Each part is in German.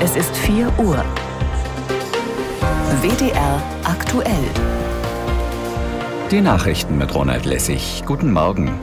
Es ist 4 Uhr. WDR aktuell. Die Nachrichten mit Ronald Lessig. Guten Morgen.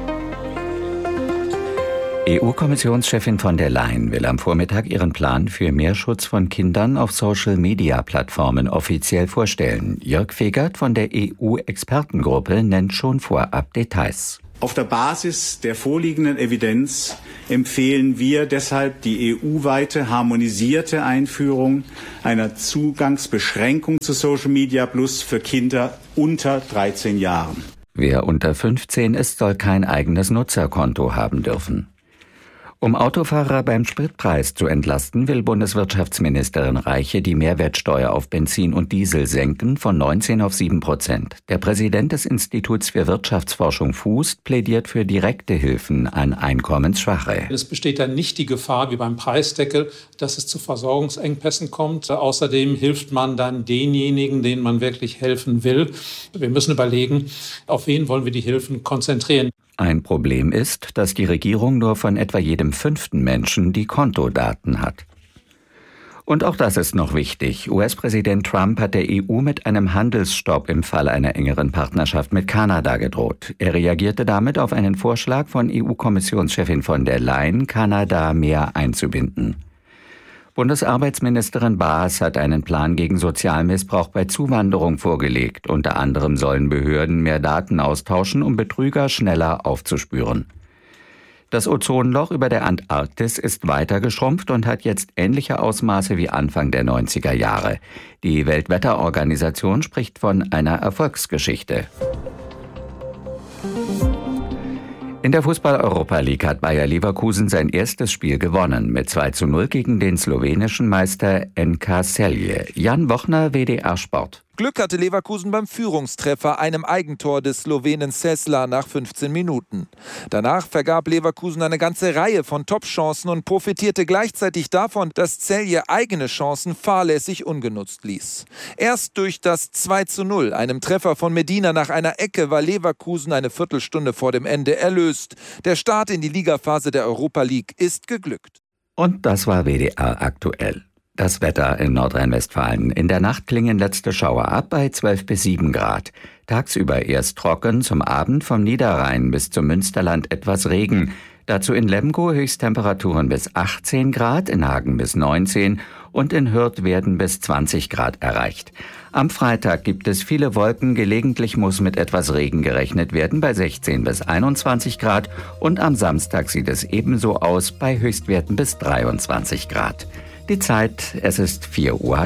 EU-Kommissionschefin von der Leyen will am Vormittag ihren Plan für mehr Schutz von Kindern auf Social-Media-Plattformen offiziell vorstellen. Jörg Fegert von der EU-Expertengruppe nennt schon vorab Details. Auf der Basis der vorliegenden Evidenz empfehlen wir deshalb die EU-weite harmonisierte Einführung einer Zugangsbeschränkung zu Social Media Plus für Kinder unter 13 Jahren. Wer unter 15 ist, soll kein eigenes Nutzerkonto haben dürfen. Um Autofahrer beim Spritpreis zu entlasten, will Bundeswirtschaftsministerin Reiche die Mehrwertsteuer auf Benzin und Diesel senken von 19 auf 7%. Der Präsident des Instituts für Wirtschaftsforschung Fußt plädiert für direkte Hilfen an Einkommensschwache. Es besteht dann nicht die Gefahr wie beim Preisdeckel, dass es zu Versorgungsengpässen kommt. Außerdem hilft man dann denjenigen, denen man wirklich helfen will. Wir müssen überlegen, auf wen wollen wir die Hilfen konzentrieren. Ein Problem ist, dass die Regierung nur von etwa jedem 5. Menschen die Kontodaten hat. Und auch das ist noch wichtig. US-Präsident Trump hat der EU mit einem Handelsstopp im Fall einer engeren Partnerschaft mit Kanada gedroht. Er reagierte damit auf einen Vorschlag von EU-Kommissionschefin von der Leyen, Kanada mehr einzubinden. Bundesarbeitsministerin Baas hat einen Plan gegen Sozialmissbrauch bei Zuwanderung vorgelegt. Unter anderem sollen Behörden mehr Daten austauschen, um Betrüger schneller aufzuspüren. Das Ozonloch über der Antarktis ist weiter geschrumpft und hat jetzt ähnliche Ausmaße wie Anfang der 90er Jahre. Die Weltwetterorganisation spricht von einer Erfolgsgeschichte. In der Fußball-Europa League hat Bayer Leverkusen sein erstes Spiel gewonnen mit 2:0 gegen den slowenischen Meister NK Celje. Jan Wochner, WDR Sport. Glück hatte Leverkusen beim Führungstreffer, einem Eigentor des Slowenen Sesla nach 15 Minuten. Danach vergab Leverkusen eine ganze Reihe von Top-Chancen und profitierte gleichzeitig davon, dass Celje eigene Chancen fahrlässig ungenutzt ließ. Erst durch das 2:0, einem Treffer von Medina nach einer Ecke, war Leverkusen eine Viertelstunde vor dem Ende erlöst. Der Start in die Ligaphase der Europa League ist geglückt. Und das war WDR aktuell. Das Wetter in Nordrhein-Westfalen. In der Nacht klingen letzte Schauer ab bei 12 bis 7 Grad. Tagsüber erst trocken, zum Abend vom Niederrhein bis zum Münsterland etwas Regen. Dazu in Lemgo Höchsttemperaturen bis 18 Grad, in Hagen bis 19 und in Hürth werden bis 20 Grad erreicht. Am Freitag gibt es viele Wolken, gelegentlich muss mit etwas Regen gerechnet werden bei 16 bis 21 Grad und am Samstag sieht es ebenso aus bei Höchstwerten bis 23 Grad. Die Zeit, es ist 4:03 Uhr.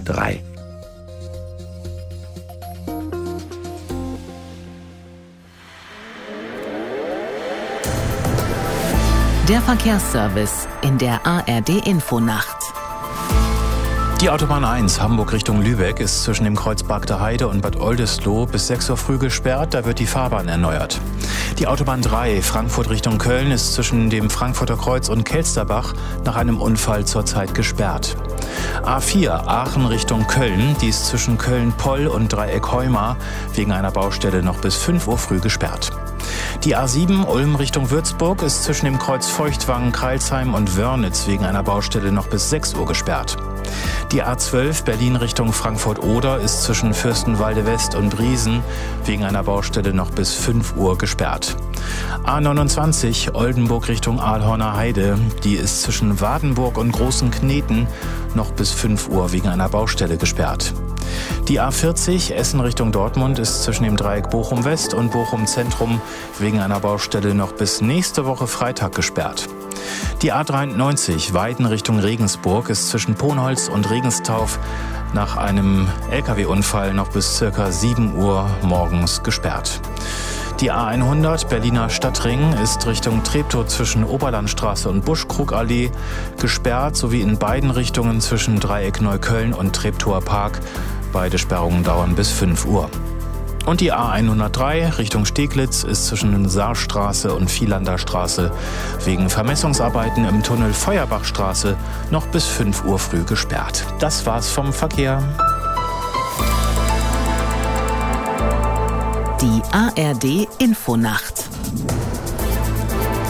Der Verkehrsservice in der ARD-Infonacht. Die Autobahn 1 Hamburg Richtung Lübeck ist zwischen dem Kreuz Bagder Heide und Bad Oldesloe bis 6 Uhr früh gesperrt, da wird die Fahrbahn erneuert. Die Autobahn 3 Frankfurt Richtung Köln ist zwischen dem Frankfurter Kreuz und Kelsterbach nach einem Unfall zurzeit gesperrt. A4 Aachen Richtung Köln, die ist zwischen Köln-Poll und Dreieck Heumar wegen einer Baustelle noch bis 5 Uhr früh gesperrt. Die A7 Ulm Richtung Würzburg ist zwischen dem Kreuz Feuchtwangen, Crailsheim und Wörnitz wegen einer Baustelle noch bis 6 Uhr gesperrt. Die A12 Berlin Richtung Frankfurt-Oder ist zwischen Fürstenwalde West und Briesen wegen einer Baustelle noch bis 5 Uhr gesperrt. A29 Oldenburg Richtung Aalhorner Heide, die ist zwischen Wadenburg und Großen Kneten noch bis 5 Uhr wegen einer Baustelle gesperrt. Die A40 Essen Richtung Dortmund ist zwischen dem Dreieck Bochum West und Bochum Zentrum wegen einer Baustelle noch bis nächste Woche Freitag gesperrt. Die A93 Weiden Richtung Regensburg ist zwischen Ponholz und Regenstauf nach einem LKW-Unfall noch bis ca. 7 Uhr morgens gesperrt. Die A100 Berliner Stadtring ist Richtung Treptow zwischen Oberlandstraße und Buschkrugallee gesperrt, sowie in beiden Richtungen zwischen Dreieck Neukölln und Treptower Park. Beide Sperrungen dauern bis 5 Uhr. Und die A103 Richtung Steglitz ist zwischen Saarstraße und Vielander Straße wegen Vermessungsarbeiten im Tunnel Feuerbachstraße noch bis 5 Uhr früh gesperrt. Das war's vom Verkehr. Die ARD Infonacht.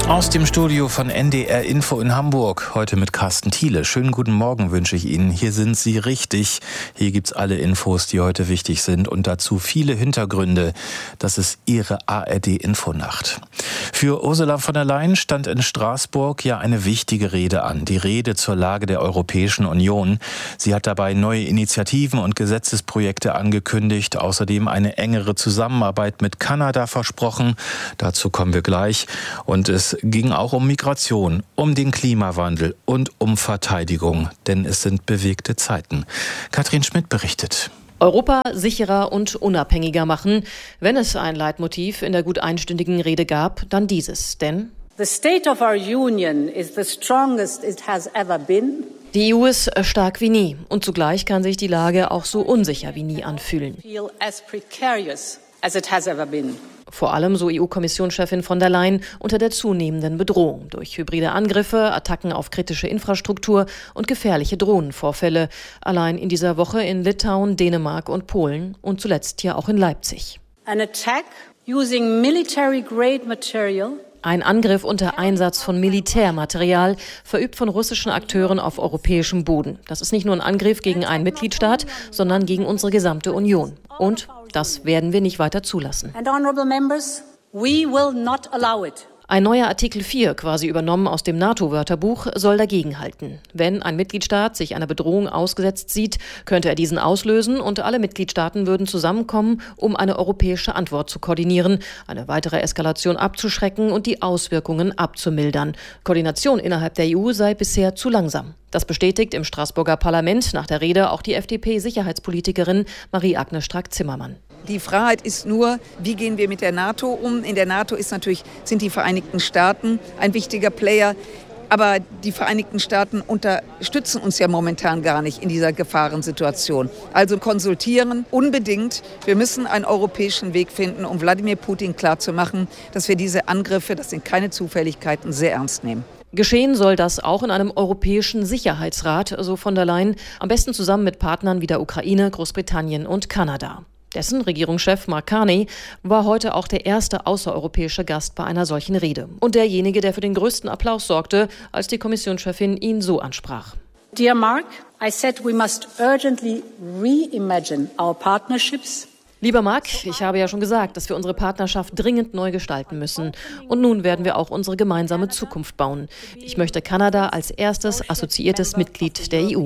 Aus dem Studio von NDR Info in Hamburg, heute mit Carsten Thiele. Schönen guten Morgen wünsche ich Ihnen. Hier sind Sie richtig. Hier gibt's alle Infos, die heute wichtig sind und dazu viele Hintergründe. Das ist Ihre ARD Infonacht. Für Ursula von der Leyen stand in Straßburg ja eine wichtige Rede an. Die Rede zur Lage der Europäischen Union. Sie hat dabei neue Initiativen und Gesetzesprojekte angekündigt. Außerdem eine engere Zusammenarbeit mit Kanada versprochen. Dazu kommen wir gleich. Und es ging auch um Migration, um den Klimawandel und um Verteidigung, denn es sind bewegte Zeiten. Katrin Schmidt berichtet. Europa sicherer und unabhängiger machen. Wenn es ein Leitmotiv in der gut einstündigen Rede gab, dann dieses. Denn The state of our union is the strongest it has ever been. Die EU ist stark wie nie und zugleich kann sich die Lage auch so unsicher wie nie anfühlen. Feel as precarious as it has ever been. Vor allem, so EU-Kommissionschefin von der Leyen, unter der zunehmenden Bedrohung durch hybride Angriffe, Attacken auf kritische Infrastruktur und gefährliche Drohnenvorfälle. Allein in dieser Woche in Litauen, Dänemark und Polen und zuletzt ja auch in Leipzig. An attack using military-grade material. Ein Angriff unter Einsatz von Militärmaterial, verübt von russischen Akteuren auf europäischem Boden. Das ist nicht nur ein Angriff gegen einen Mitgliedstaat, sondern gegen unsere gesamte Union. Und das werden wir nicht weiter zulassen. And honorable members, we will not allow it. Ein neuer Artikel 4, quasi übernommen aus dem NATO-Wörterbuch, soll dagegenhalten. Wenn ein Mitgliedstaat sich einer Bedrohung ausgesetzt sieht, könnte er diesen auslösen und alle Mitgliedstaaten würden zusammenkommen, um eine europäische Antwort zu koordinieren, eine weitere Eskalation abzuschrecken und die Auswirkungen abzumildern. Koordination innerhalb der EU sei bisher zu langsam. Das bestätigt im Straßburger Parlament nach der Rede auch die FDP-Sicherheitspolitikerin Marie-Agnes Strack-Zimmermann. Die Freiheit ist nur, wie gehen wir mit der NATO um? In der NATO sind die Vereinigten Staaten ein wichtiger Player. Aber die Vereinigten Staaten unterstützen uns ja momentan gar nicht in dieser Gefahrensituation. Also konsultieren unbedingt. Wir müssen einen europäischen Weg finden, um Wladimir Putin klarzumachen, dass wir diese Angriffe, das sind keine Zufälligkeiten, sehr ernst nehmen. Geschehen soll das auch in einem europäischen Sicherheitsrat, so von der Leyen, am besten zusammen mit Partnern wie der Ukraine, Großbritannien und Kanada. Dessen Regierungschef Mark Carney war heute auch der erste außereuropäische Gast bei einer solchen Rede. Und derjenige, der für den größten Applaus sorgte, als die Kommissionschefin ihn so ansprach. Dear Mark, I said we must urgently reimagine our partnerships. Lieber Mark, ich habe ja schon gesagt, dass wir unsere Partnerschaft dringend neu gestalten müssen. Und nun werden wir auch unsere gemeinsame Zukunft bauen. Ich möchte Kanada als erstes assoziiertes Mitglied der EU.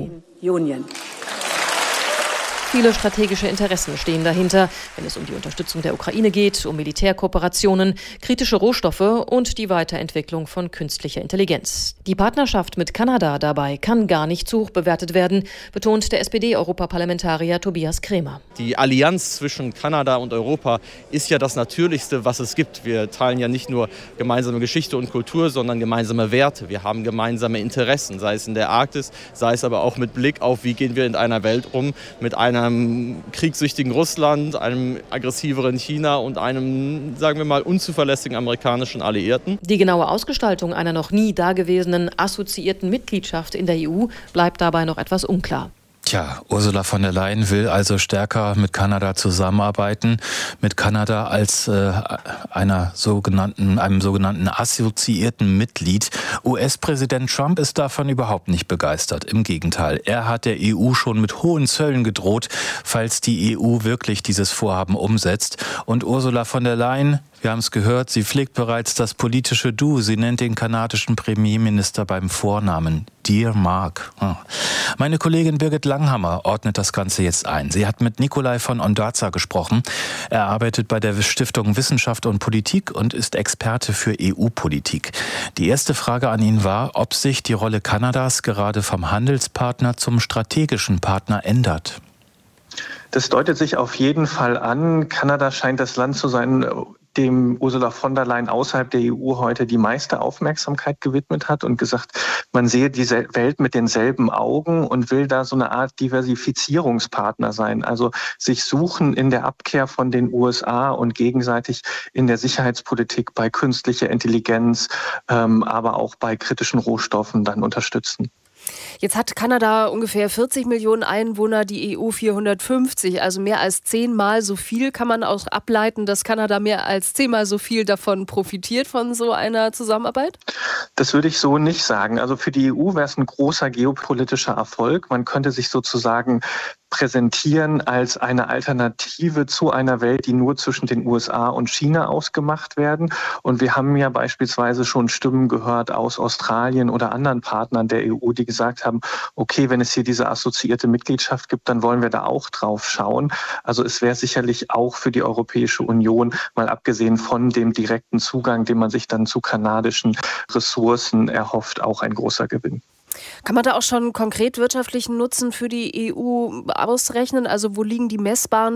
Viele strategische Interessen stehen dahinter, wenn es um die Unterstützung der Ukraine geht, um Militärkooperationen, kritische Rohstoffe und die Weiterentwicklung von künstlicher Intelligenz. Die Partnerschaft mit Kanada dabei kann gar nicht zu hoch bewertet werden, betont der SPD-Europaparlamentarier Tobias Kremer. Die Allianz zwischen Kanada und Europa ist ja das Natürlichste, was es gibt. Wir teilen ja nicht nur gemeinsame Geschichte und Kultur, sondern gemeinsame Werte. Wir haben gemeinsame Interessen, sei es in der Arktis, sei es aber auch mit Blick auf, wie gehen wir in einer Welt um, mit einem kriegssüchtigen Russland, einem aggressiveren China und einem, sagen wir mal, unzuverlässigen amerikanischen Alliierten. Die genaue Ausgestaltung einer noch nie dagewesenen assoziierten Mitgliedschaft in der EU bleibt dabei noch etwas unklar. Tja, Ursula von der Leyen will also stärker mit Kanada zusammenarbeiten, mit Kanada als einem sogenannten assoziierten Mitglied. US-Präsident Trump ist davon überhaupt nicht begeistert. Im Gegenteil, er hat der EU schon mit hohen Zöllen gedroht, falls die EU wirklich dieses Vorhaben umsetzt. Und Ursula von der Leyen, wir haben es gehört, sie pflegt bereits das politische Du. Sie nennt den kanadischen Premierminister beim Vornamen. Dear Mark. Meine Kollegin Birgit Langhammer ordnet das Ganze jetzt ein. Sie hat mit Nikolai von Ondarza gesprochen. Er arbeitet bei der Stiftung Wissenschaft und Politik und ist Experte für EU-Politik. Die erste Frage an ihn war, ob sich die Rolle Kanadas gerade vom Handelspartner zum strategischen Partner ändert. Das deutet sich auf jeden Fall an. Kanada scheint das Land zu sein, dem Ursula von der Leyen außerhalb der EU heute die meiste Aufmerksamkeit gewidmet hat und gesagt, man sehe die Welt mit denselben Augen und will da so eine Art Diversifizierungspartner sein. Also sich suchen in der Abkehr von den USA und gegenseitig in der Sicherheitspolitik bei künstlicher Intelligenz, aber auch bei kritischen Rohstoffen dann unterstützen. Jetzt hat Kanada ungefähr 40 Millionen Einwohner, die EU 450, also mehr als 10-mal so viel. Kann man auch ableiten, dass Kanada mehr als 10-mal so viel davon profitiert, von so einer Zusammenarbeit? Das würde ich so nicht sagen. Also für die EU wäre es ein großer geopolitischer Erfolg. Man könnte sich sozusagen präsentieren als eine Alternative zu einer Welt, die nur zwischen den USA und China ausgemacht werden. Und wir haben ja beispielsweise schon Stimmen gehört aus Australien oder anderen Partnern der EU, die gesagt haben, okay, wenn es hier diese assoziierte Mitgliedschaft gibt, dann wollen wir da auch drauf schauen. Also es wäre sicherlich auch für die Europäische Union, mal abgesehen von dem direkten Zugang, den man sich dann zu kanadischen Ressourcen erhofft, auch ein großer Gewinn. Kann man da auch schon konkret wirtschaftlichen Nutzen für die EU ausrechnen? Also wo liegen die messbaren